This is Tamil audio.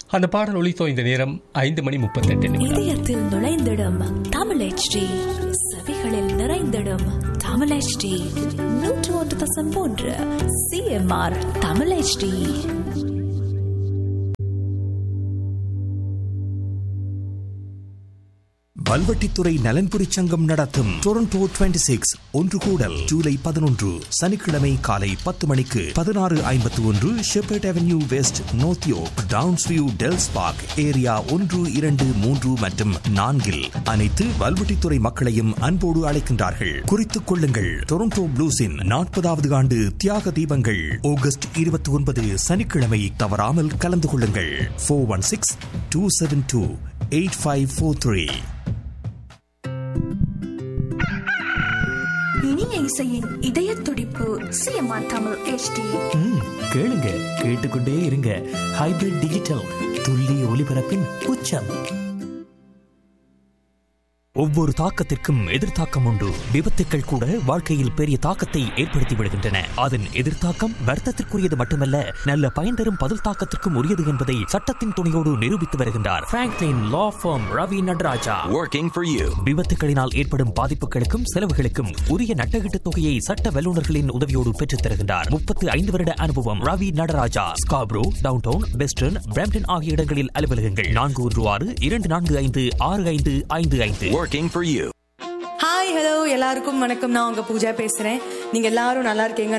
அந்த பாடல் ஒலித்தோ இந்த நேரம் 5:38. இதயத்தில் நுழைந்திடும் தமிழ் HD, செவிகளில் நிறைந்திடும் Tamil HD, 101.3 CMR Tamil HD. Valvettithurai நலன்புரி சங்கம் நடத்தும் டொரண்டோ 26 ஒன்று கூடல் ஜூலை 11 சனிக்கிழமை காலை 10 மணிக்கு 1651 shepherd avenue west, north York, downs view, டெல்ஸ் park area 1, 2, 3 மற்றும் 4 அனைத்து வல்வெட்டித்துறை மக்களையும் அன்போடு அழைக்கின்றார்கள். குறித்துக் கொள்ளுங்கள். டொரண்டோ ப்ளூஸின் 40வது ஆண்டு தியாக தீபங்கள் ஆகஸ்ட் 29 சனிக்கிழமை. தவறாமல் கலந்து கொள்ளுங்கள். 416-272-8543. இனிய இசையின் இதய துடிப்பு CMR தமிழ் HD. கேளுங்க, கேட்டுக்கொண்டே இருங்க. ஹைபிரிட் டிஜிட்டல் துல்லிய ஒலிபரப்பின் உச்சம். ஒவ்வொரு தாக்கத்திற்கும் எதிர்த்தாக்கம் உண்டு. விபத்துக்கள் கூட வாழ்க்கையில் பெரிய தாக்கத்தை ஏற்படுத்தி விடுகின்றன. அதன் எதிர்த்தாக்கம் வர்த்தத்திற்குரியது மட்டுமல்ல, நல்ல பயன் தரும் பதில் தாக்கத்திற்கும் உரியது என்பதை சட்டத்தின் துணையோடு நிரூபித்து வருகின்றார் Franklin law form Ravi Nataraja. Working for you. விபத்துகளினால் ஏற்படும் பாதிப்புகளுக்கும் செலவுகளுக்கும் உரிய நட்டகீட்டு தொகையை சட்ட வல்லுநர்களின் உதவியோடு பெற்றுத் தருகின்றார். 35 வருட அனுபவம். Ravi Nataraja. Scarborough, downtown, western, Brampton ஆகிய இடங்களில் அலுவலகங்கள். 416-245-6555. Working for you. Hi, hello, எல்லாருக்கும் வணக்கம். நான் உங்க பூஜா பேசுறேன். நீங்க எல்லாரும் நல்லா இருக்கீங்க